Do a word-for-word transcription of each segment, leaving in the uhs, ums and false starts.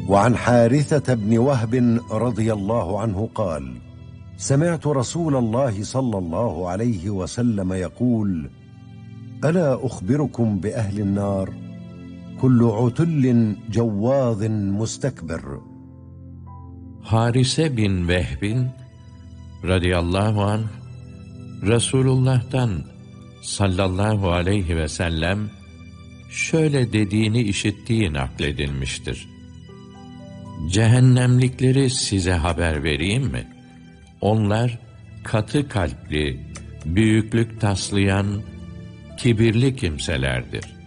وعن حارثة بن وهب رضي الله عنه قال: سمعت رسول الله صلى الله عليه وسلم يقول: ألا أخبركم بأهل النار؟ كل عتل جواظ مستكبر. Harise bin Vehbin radıyallahu anh Resulullah'tan sallallahu aleyhi ve sellem şöyle dediğini işittiği nakledilmiştir. Cehennemlikleri size haber vereyim mi? Onlar katı kalpli, büyüklük taslayan, kibirli kimselerdir.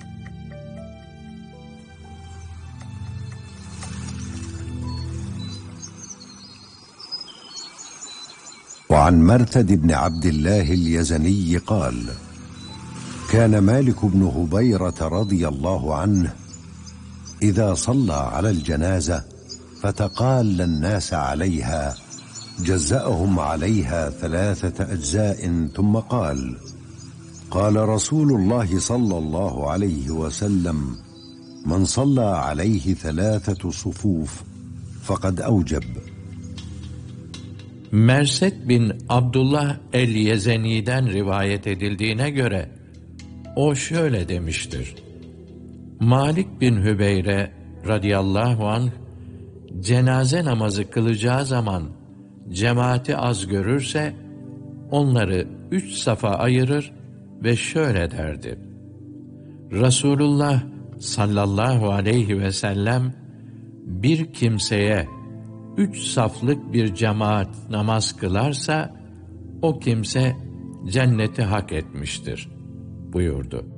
وعن مرثد بن عبد الله اليزني قال: كان مالك بن هبيرة رضي الله عنه إذا صلى على الجنازة فتقال الناس عليها جزأهم عليها ثلاثة أجزاء ثم قال: قال رسول الله صلى الله عليه وسلم: من صلى عليه ثلاثة صفوف فقد أوجب. Merset bin Abdullah el-Yezeni'den rivayet edildiğine göre o şöyle demiştir: Malik bin Hübeyre radıyallahu anh cenaze namazı kılacağı zaman cemaati az görürse onları üç safa ayırır ve şöyle derdi: Resulullah sallallahu aleyhi ve sellem bir kimseye üç saflık bir cemaat namaz kılarsa o kimse cenneti hak etmiştir buyurdu.